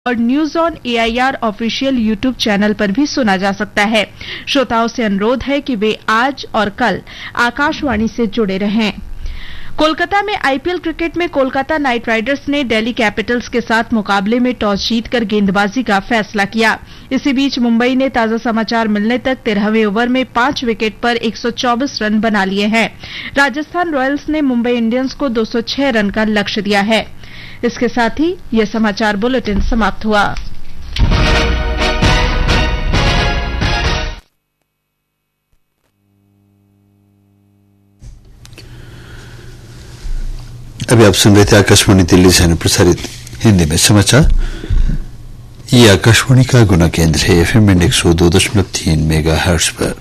और news on AIR official YouTube channel पर भी सुना जा सकता है। श्रोताओं से अनुरोध है कि वे आज और कल आकाशवाणी से जुड़े रहें। कोलकाता में IPL क्रिकेट में कोलकाता नाइट राइडर्स ने दिल्ली कैपिटल्स के साथ मुकाबले में टॉस जीतकर गेंदबाजी का फैसला किया। इसी बीच मुंबई ने ताजा समाचार मिलने तक 13वें ओवर में 5 विकेट पर 124 रन बना लिए हैं। राजस्थान रॉयल्स ने मुंबई इंडियंस को 206 रन का लक्ष्य दिया है। इसके साथ ही यह समाचार बुलेटिन समाप्त हुआ। अभी आप सुन रहे थे आकाशवाणी दिल्ली से प्रसारित हिंदी में समाचार। ये आकाशवाणी का गुना केंद्र है FM 102.3 मेगाहर्ट्ज पर।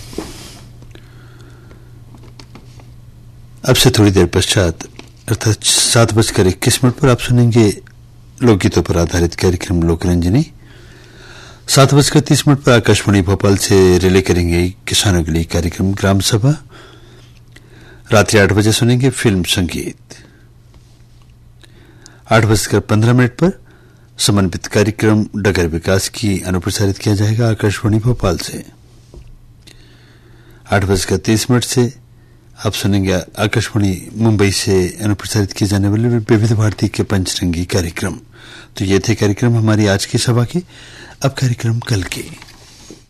अब से थोड़ी देर पश्चात अर्थात 7:21 पर आप सुनेंगे लोकगीतों पर आधारित कार्यक्रम लोकरंजनी। 7:30 पर आकाशवाणी भोपाल से रिले करेंगे किसानों के लिए कार्यक्रम ग्राम सभा। रात्रि 8 बजे सुनेंगे फिल्म संगीत। 8:15 पर समन्वित कार्यक्रम डगर विकास की अनुप्रसारित किया जाएगा आकाशवाणी भोपाल से। 8:30 से आप सुनेंगे आकाशवाणी मुंबई से अनुप्रसारित किए जाने वाले विविध भारती के पंचरंगी कार्यक्रम। तो ये थे कार्यक्रम हमारी आज की सभा के। अब कार्यक्रम कल के।